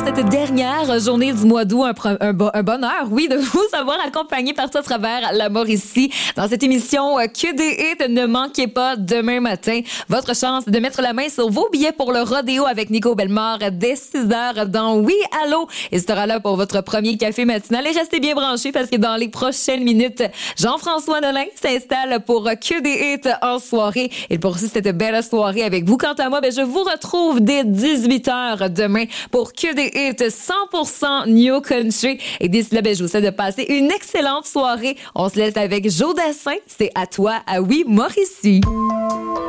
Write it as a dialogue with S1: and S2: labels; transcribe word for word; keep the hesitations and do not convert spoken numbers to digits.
S1: cette dernière journée du mois d'août. Un, pro- un, bo- un bonheur, oui, de vous avoir accompagné partout à travers la Mauricie. Dans cette émission euh, Que des hits, ne manquez pas demain matin votre chance de mettre la main sur vos billets pour le rodéo avec Nico Bellemare dès six heures dans Oui, allô. Il sera là pour votre premier café matinal. Et restez bien branchés parce que dans les prochaines minutes, Jean-François Nolin s'installe pour Que des hits en soirée. Il poursuit cette belle soirée avec vous. Quant à moi, ben, je vous retrouve dès dix-huit heures demain pour Que des hits cent pour cent New Country. Et d'ici là, ben, je vous souhaite de passer une excellente soirée. On se laisse avec Joe Dassin. C'est à toi, à Oui, Mauricie.